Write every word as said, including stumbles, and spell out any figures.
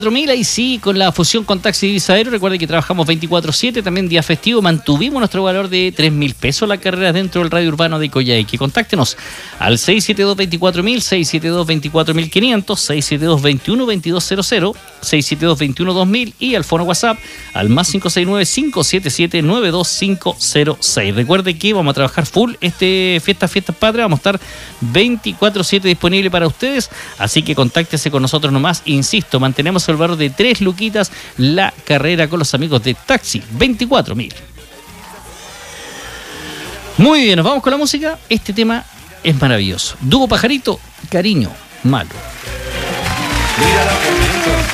mil, ahí sí, con la fusión con Taxi Divisa Aero. Recuerde que trabajamos veinticuatro siete, también día festivo. Mantuvimos nuestro valor de tres mil pesos la carrera dentro del radio urbano de Coyhaique. Contáctenos al seis siete dos, veinticuatro mil, seis siete dos, veinticuatro mil quinientos, seis siete dos, veintiuno, veintidós cero cero, seis siete dos, veintiuno, dos mil y al fono WhatsApp al más cinco seis nueve, cinco siete siete, nueve dos cinco cero seis. Recuerde que vamos a trabajar full este Fiestas Fiestas Patrias. Vamos a estar veinticuatro siete disponible para ustedes, así que contáctese con nosotros nomás. Insisto, mantenemos el valor de tres luquitas la carrera con los amigos de Taxi, veinticuatro mil. Muy bien, nos vamos con la música. Este tema es maravilloso. Dúo Pajarito, Cariño Malo.